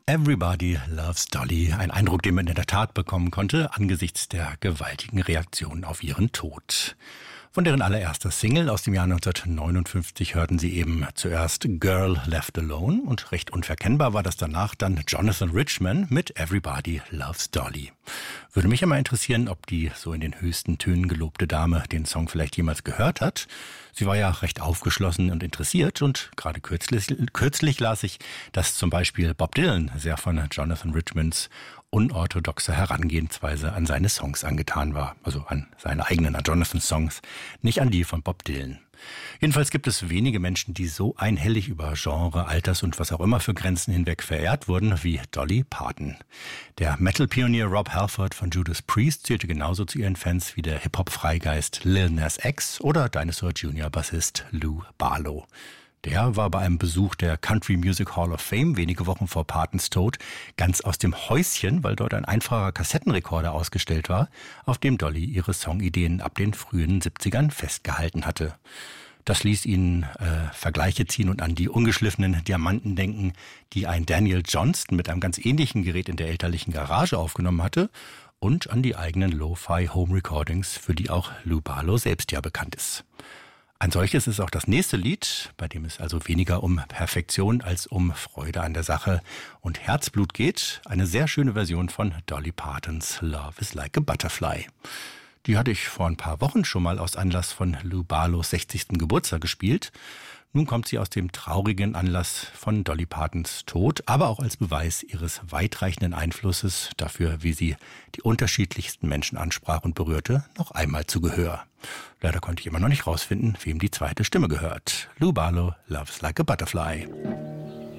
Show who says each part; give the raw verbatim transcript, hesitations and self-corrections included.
Speaker 1: Everybody Loves Dolly. Ein Eindruck, den man in der Tat bekommen konnte, angesichts der gewaltigen Reaktion auf ihren Tod. Von deren allererster Single aus dem Jahr neunzehnhundertneunundfünfzig hörten Sie eben zuerst Girl Left Alone und recht unverkennbar war das danach dann Jonathan Richman mit Everybody Loves Dolly. Würde mich einmal interessieren, ob die so in den höchsten Tönen gelobte Dame den Song vielleicht jemals gehört hat. Sie war ja recht aufgeschlossen und interessiert und gerade kürzlich, kürzlich las ich, dass zum Beispiel Bob Dylan sehr von Jonathan Richmans unorthodoxer Herangehensweise an seine Songs angetan war. Also an seine eigenen, an Jonathans Songs, nicht an die von Bob Dylan. Jedenfalls gibt es wenige Menschen, die so einhellig über Genre, Alters und was auch immer für Grenzen hinweg verehrt wurden wie Dolly Parton. Der Metal-Pionier Rob Halford von Judas Priest zählte genauso zu ihren Fans wie der Hip-Hop-Freigeist Lil Nas X oder Dinosaur Junior Bassist Lou Barlow. Der war bei einem Besuch der Country Music Hall of Fame wenige Wochen vor Partons Tod ganz aus dem Häuschen, weil dort ein einfacher Kassettenrekorder ausgestellt war, auf dem Dolly ihre Songideen ab den frühen siebzigern festgehalten hatte. Das ließ ihn äh, Vergleiche ziehen und an die ungeschliffenen Diamanten denken, die ein Daniel Johnston mit einem ganz ähnlichen Gerät in der elterlichen Garage aufgenommen hatte, und an die eigenen Lo-Fi Home Recordings, für die auch Lou Barlow selbst ja bekannt ist. Ein solches ist auch das nächste Lied, bei dem es also weniger um Perfektion als um Freude an der Sache und Herzblut geht. Eine sehr schöne Version von Dolly Partons Love is Like a Butterfly. Die hatte ich vor ein paar Wochen schon mal aus Anlass von Lou Barlows sechzigsten Geburtstag gespielt. Nun kommt sie aus dem traurigen Anlass von Dolly Partons Tod, aber auch als Beweis ihres weitreichenden Einflusses dafür, wie sie die unterschiedlichsten Menschen ansprach und berührte, noch einmal zu Gehör. Leider konnte ich immer noch nicht rausfinden, wem die zweite Stimme gehört. Lou Barlow, Love's Like a Butterfly.